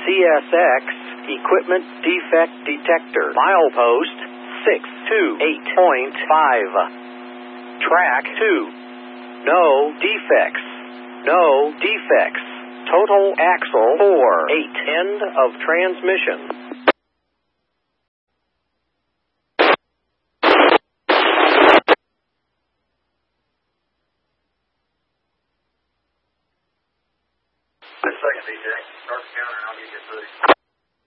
CSX Equipment Defect Detector. Milepost 628.5. Track 2. No defects. No defects. Total axle 4/8. End of transmission. Second, DJ. Start the counter and I'll get you through.